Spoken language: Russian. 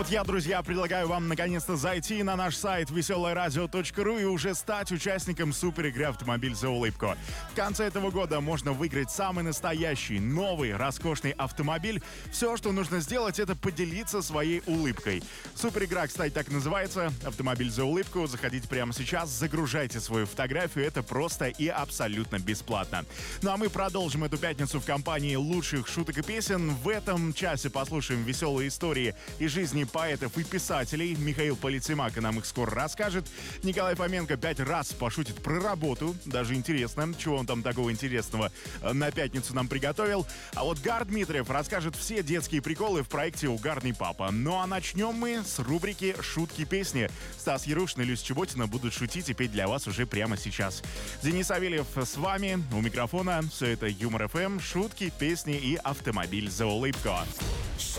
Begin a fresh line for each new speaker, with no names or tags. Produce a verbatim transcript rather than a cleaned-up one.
Вот я, друзья, предлагаю вам наконец-то зайти на наш сайт веселое радио точка ру и уже стать участником суперигры «Автомобиль за улыбку». В конце этого года можно выиграть самый настоящий, новый, роскошный автомобиль. Все, что нужно сделать, это поделиться своей улыбкой. Суперигра, кстати, так и называется «Автомобиль за улыбку». Заходите прямо сейчас, загружайте свою фотографию. Это просто и абсолютно бесплатно. Ну а мы продолжим эту пятницу в компании лучших шуток и песен. В этом часе послушаем веселые истории из жизни поэтов и писателей. Михаил Полицеймака нам их скоро расскажет. Николай Фоменко пять раз пошутит про работу. Даже интересно, чего он там такого интересного на пятницу нам приготовил. А вот Гар Дмитриев расскажет все детские приколы в проекте «Угарный папа». Ну а начнем мы с рубрики «Шутки-песни». Стас Ярушин и Люся Чеботина будут шутить и петь для вас уже прямо сейчас. Денис Савельев с вами. У микрофона все это Юмор ФМ, шутки, песни и автомобиль за улыбку.